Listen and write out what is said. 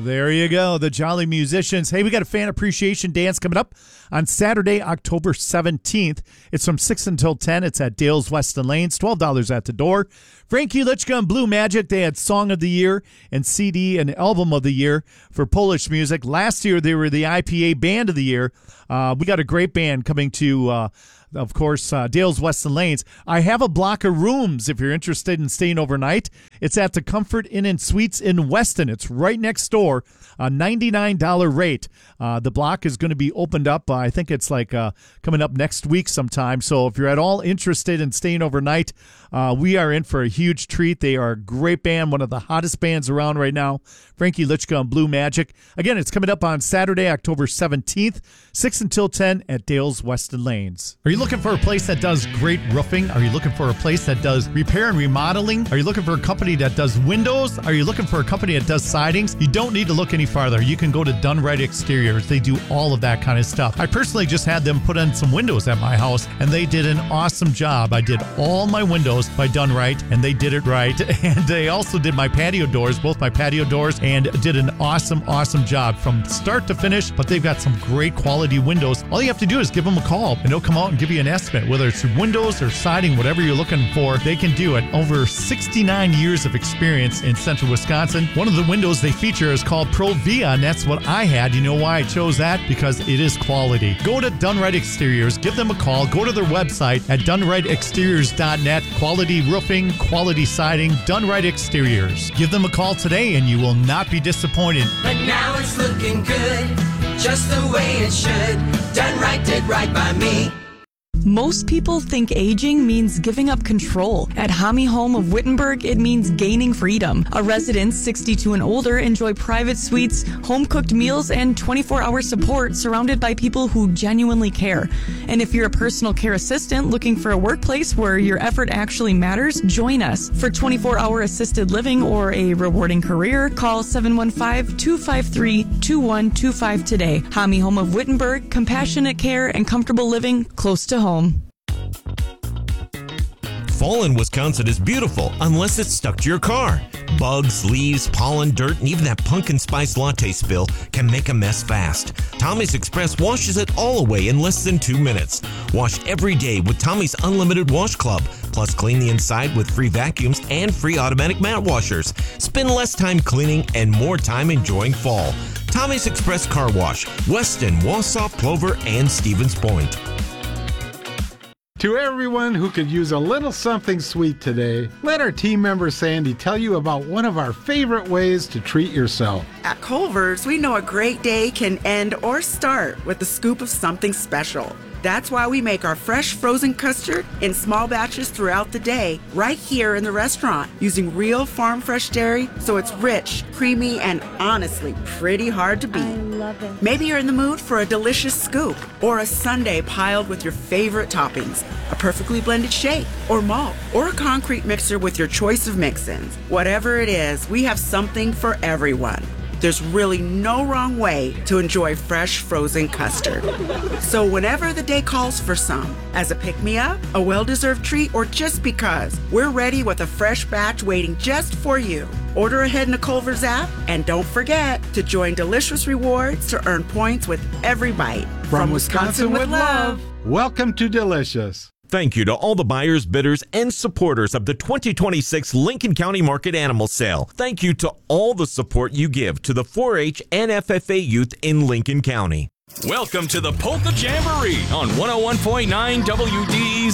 There you go, the Jolly Musicians. Hey, we got a fan appreciation dance coming up on Saturday, October 17th. It's from 6 until 10. It's at Dale's Weston Lanes, $12 at the door. Frankie Lichka and Blue Magic, they had Song of the Year and CD and Album of the Year for Polish music. Last year, they were the IPA Band of the Year. We got a great band coming to of course, Dale's Weston Lanes. I have a block of rooms if you're interested in staying overnight. It's at the Comfort Inn and Suites in Weston. It's right next door, a $99 rate. The block is going to be opened up. I think it's like coming up next week sometime. So if you're at all interested in staying overnight, we are in for a huge treat. They are a great band, one of the hottest bands around right now, Frankie Lichka and Blue Magic. Again, it's coming up on Saturday, October 17th, 6 until 10 at Dale's Weston Lanes. Are you looking for a place that does great roofing? Are you looking for a place that does repair and remodeling? Are you looking for a company that does windows? Are you looking for a company that does sidings? You don't need to look any farther. You can go to Dunright Exteriors. They do all of that kind of stuff. I personally just had them put in some windows at my house, and they did an awesome job. I did all my windows by Dunright, and they did it right. And they also did my patio doors, both my patio doors, and did an awesome job from start to finish. But they've got some great quality windows. All you have to do is give them a call, and they'll come out and give you an estimate, whether it's windows or siding, whatever you're looking for, they can do it. Over 69 years of experience in central Wisconsin. One of the windows they feature is called Pro Via, and that's what I had. You know why I chose that? Because it is quality. Go to Dunright Exteriors, give them a call, go to their website at dunrightexteriors.net. Quality roofing, quality siding, Dunright Exteriors. Give them a call today and you will not be disappointed. But now it's looking good, just the way it should. Dunright did right by me. Most people think aging means giving up control. At Hami Home of Wittenberg, it means gaining freedom. Our residents 62 and older enjoy private suites, home-cooked meals, and 24-hour support surrounded by people who genuinely care. And if you're a personal care assistant looking for a workplace where your effort actually matters, join us. For 24-hour assisted living or a rewarding career, call 715-253-2125 today. Hami Home of Wittenberg, compassionate care and comfortable living close to home. Fall in Wisconsin is beautiful unless it's stuck to your car. Bugs, leaves, pollen, dirt, and even that pumpkin spice latte spill can make a mess fast. Tommy's Express washes it all away in less than 2 minutes. Wash every day with Tommy's Unlimited Wash Club. Plus, clean the inside with free vacuums and free automatic mat washers. Spend less time cleaning and more time enjoying fall. Tommy's Express Car Wash, Weston, Wausau, Plover, and Stevens Point. To everyone who could use a little something sweet today, let our team member Sandy tell you about one of our favorite ways to treat yourself. At Culver's, we know a great day can end or start with a scoop of something special. That's why we make our fresh frozen custard in small batches throughout the day, right here in the restaurant, using real farm fresh dairy, so it's rich, creamy, and honestly pretty hard to beat. I love it. Maybe you're in the mood for a delicious scoop or a sundae piled with your favorite toppings, a perfectly blended shake or malt, or a concrete mixer with your choice of mix-ins. Whatever it is, we have something for everyone. There's really no wrong way to enjoy fresh frozen custard. So whenever the day calls for some, as a pick-me-up, a well-deserved treat, or just because, we're ready with a fresh batch waiting just for you. Order ahead in the Culver's app, and don't forget to join Delicious Rewards to earn points with every bite. From Wisconsin with love, welcome to Delicious. Thank you to all the buyers, bidders, and supporters of the 2026 Lincoln County Market Animal Sale. Thank you to all the support you give to the 4-H and FFA youth in Lincoln County. Welcome to the Polka Jamboree on 101.9 WDEZ.